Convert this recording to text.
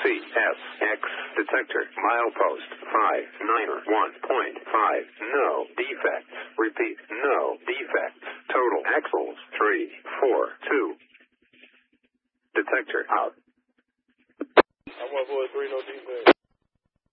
CSX detector. Milepost 591.5. No defects. Repeat, no defects. Total axles 342. Detector out. I want 4-3, no defects.